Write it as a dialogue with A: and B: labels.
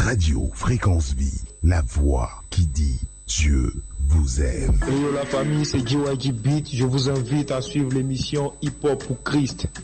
A: Radio Fréquence Vie, la voix qui dit Dieu vous aime.
B: Hello la famille, c'est JYG Beat. Je vous invite à suivre l'émission Hip Hop pour Christ.